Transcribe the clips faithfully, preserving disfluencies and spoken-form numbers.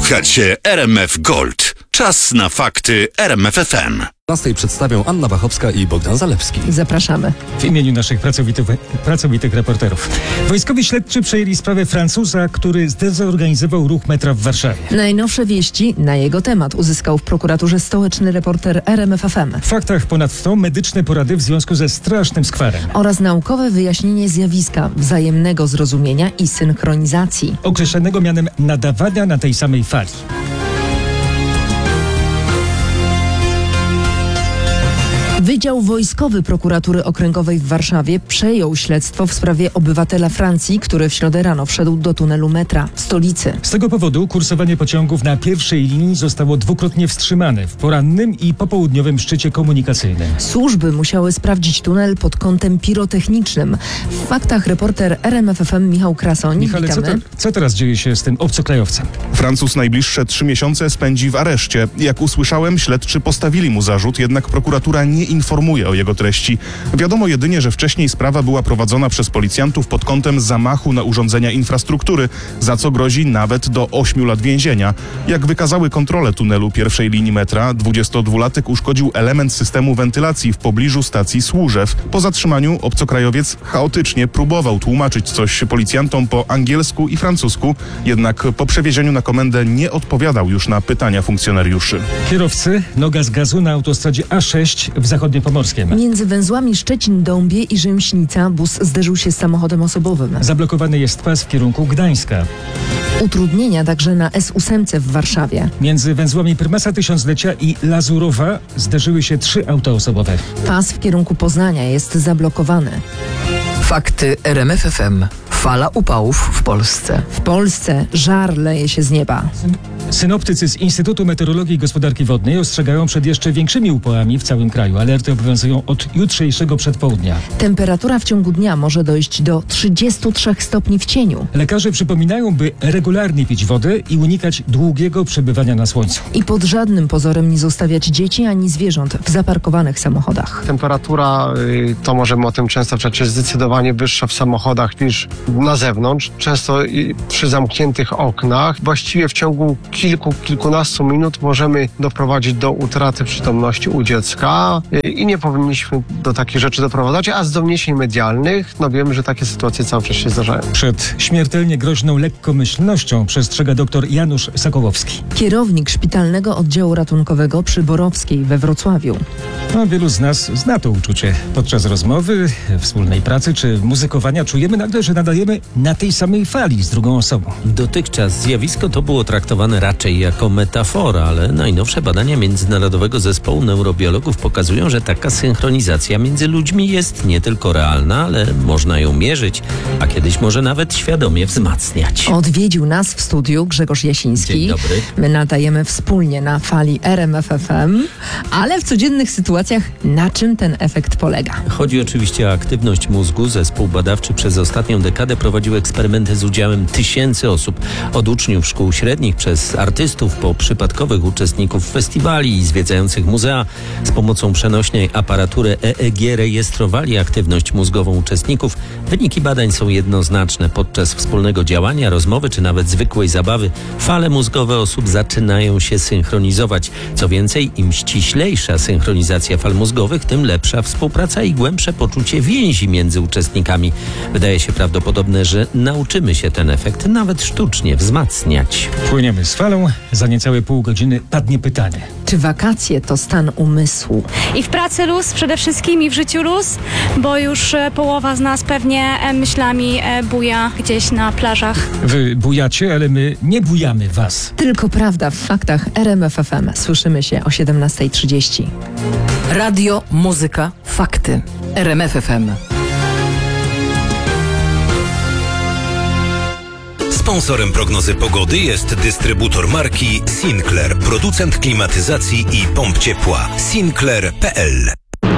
Słuchacie R M F Gold. Czas na fakty R M F F M. piętnastej przedstawią Anna Bachowska i Bogdan Zalewski. Zapraszamy. W imieniu naszych pracowitych, pracowitych reporterów. Wojskowi śledczy przejęli sprawę Francuza, który zdezorganizował ruch metra w Warszawie. Najnowsze wieści na jego temat uzyskał w prokuraturze stołeczny reporter R M F F M. W faktach ponadto medyczne porady w związku ze strasznym skwarem. Oraz naukowe wyjaśnienie zjawiska wzajemnego zrozumienia i synchronizacji. Określonego mianem nadawania na tej samej fali. Wydział Wojskowy Prokuratury Okręgowej w Warszawie przejął śledztwo w sprawie obywatela Francji, który w środę rano wszedł do tunelu metra w stolicy. Z tego powodu kursowanie pociągów na pierwszej linii zostało dwukrotnie wstrzymane w porannym i popołudniowym szczycie komunikacyjnym. Służby musiały sprawdzić tunel pod kątem pirotechnicznym. W faktach reporter R M F F M Michał Krasoń. Michale, co, te, co teraz dzieje się z tym obcokrajowcem? Francuz najbliższe trzy miesiące spędzi w areszcie. Jak usłyszałem, śledczy postawili mu zarzut, jednak prokuratura nie informuje o jego treści. Wiadomo jedynie, że wcześniej sprawa była prowadzona przez policjantów pod kątem zamachu na urządzenia infrastruktury, za co grozi nawet do ośmiu lat więzienia. Jak wykazały kontrole tunelu pierwszej linii metra, dwudziestodwulatek uszkodził element systemu wentylacji w pobliżu stacji Służew. Po zatrzymaniu obcokrajowiec chaotycznie próbował tłumaczyć coś policjantom po angielsku i francusku, jednak po przewiezieniu na komendę nie odpowiadał już na pytania funkcjonariuszy. Kierowcy, noga z gazu na autostradzie A sześć w zachodniopomorskiem. Między węzłami Szczecin-Dąbie i Rzymśnica bus zderzył się z samochodem osobowym. Zablokowany jest pas w kierunku Gdańska. Utrudnienia także na S osiem w Warszawie. Między węzłami Prymasa Tysiąclecia i Lazurowa zderzyły się trzy auta osobowe. Pas w kierunku Poznania jest zablokowany. Fakty R M F F M. Fala upałów w Polsce. W Polsce żar leje się z nieba. Synoptycy z Instytutu Meteorologii i Gospodarki Wodnej ostrzegają przed jeszcze większymi upałami w całym kraju. Alerty obowiązują od jutrzejszego przedpołudnia. Temperatura w ciągu dnia może dojść do trzydziestu trzech stopni w cieniu. Lekarze przypominają, by regularnie pić wodę i unikać długiego przebywania na słońcu. I pod żadnym pozorem nie zostawiać dzieci ani zwierząt w zaparkowanych samochodach. Temperatura, y, to możemy o tym często przecież, jest zdecydowanie wyższa w samochodach niż na zewnątrz. Często y, przy zamkniętych oknach. Właściwie w ciągu kilku, kilkunastu minut możemy doprowadzić do utraty przytomności u dziecka y, i nie powinniśmy do takich rzeczy doprowadzać, a z doniesień medialnych, no wiemy, że takie sytuacje cały czas się zdarzają. Przed śmiertelnie groźną lekkomyślnością przestrzega dr Janusz Sokołowski. Kierownik szpitalnego oddziału ratunkowego przy Borowskiej we Wrocławiu. No, wielu z nas zna to uczucie. Podczas rozmowy, wspólnej pracy czy muzykowania czujemy nagle, że nadajemy na tej samej fali z drugą osobą. Dotychczas zjawisko to było traktowane raczej jako metafora, ale najnowsze badania Międzynarodowego Zespołu Neurobiologów pokazują, że taka synchronizacja między ludźmi jest nie tylko realna, ale można ją mierzyć, a kiedyś może nawet świadomie wzmacniać. Odwiedził nas w studiu Grzegorz Jasiński. Dzień dobry. My nadajemy wspólnie na fali R M F F M, ale w codziennych sytuacjach na czym ten efekt polega? Chodzi oczywiście o aktywność mózgu. Zespół badawczy przez ostatnią dekadę prowadził eksperymenty z udziałem tysięcy osób. Od uczniów szkół średnich przez artystów po przypadkowych uczestników festiwali i zwiedzających muzea. Z pomocą przenośnej aparatury E E G rejestrowali aktywność mózgową uczestników. Wyniki badań są jednoznaczne. Podczas wspólnego działania, rozmowy czy nawet zwykłej zabawy fale mózgowe osób zaczynają się synchronizować. Co więcej, im ściślejsza synchronizacja fal mózgowych, tym lepsza współpraca i głębsze poczucie więzi między uczestnikami. Wydaje się prawdopodobne, że nauczymy się ten efekt nawet sztucznie wzmacniać. Płyniemy z falą. Za niecałe pół godziny padnie pytanie. Czy wakacje to stan umysłu? I w pracy luz przede wszystkim i w życiu luz, bo już e, połowa z nas pewnie e, myślami e, buja gdzieś na plażach. Wy bujacie, ale my nie bujamy was. Tylko prawda w faktach R M F F M. Słyszymy się o siedemnasta trzydzieści. Radio, muzyka, fakty. R M F F M. Sponsorem prognozy pogody jest dystrybutor marki Sinclair, producent klimatyzacji i pomp ciepła. Sinclair kropka p l.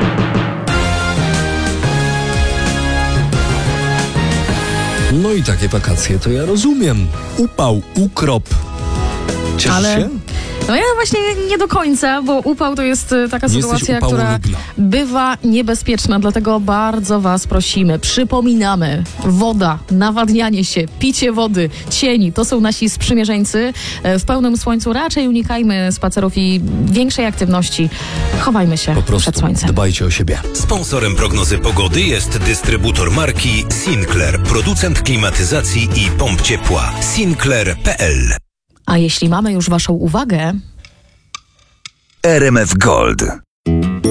No i takie wakacje to ja rozumiem. Upał, ukrop. Cieszysz Ale się? No ja właśnie nie do końca, bo upał to jest e, taka Nie jesteś sytuacja, która upałolubna. bywa niebezpieczna, dlatego bardzo was prosimy, przypominamy, woda, nawadnianie się, picie wody, cieni, to są nasi sprzymierzeńcy. E, W pełnym słońcu raczej unikajmy spacerów i większej aktywności. Chowajmy się Po prostu przed słońcem. dbajcie o siebie. Sponsorem prognozy pogody jest dystrybutor marki Sinclair, producent klimatyzacji i pomp ciepła. Sinclair kropka p l. A jeśli mamy już waszą uwagę... R M F Gold.